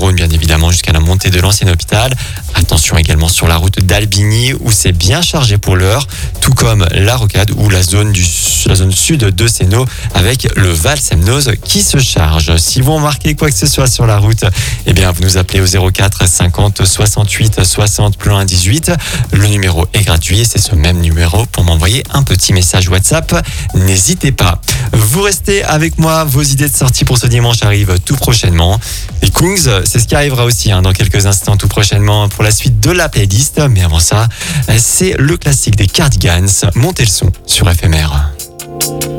Rhône, bien évidemment, jusqu'à la montée de l'ancien hôpital. Attention également sur la route d'Albigny, où c'est bien chargé pour l'heure, tout comme la Rocade ou la zone sud de Sénaux, avec le Val-Semnoz qui se charge. Si vous remarquez quoi que ce soit sur la route, eh bien, vous nous appelez au 04 50 68 60 plus 1 18. Le numéro est gratuit et c'est ce même numéro pour m'envoyer un petit message WhatsApp. N'hésitez pas. Vous restez avec moi. Vos idées de sortie pour ce dimanche arrivent tout prochainement. Les Kungs, c'est ce qui arrivera aussi dans quelques instants, tout prochainement, pour la suite de la playlist. Mais avant ça, c'est le classique des Cardigans. Montez le son sur FMR.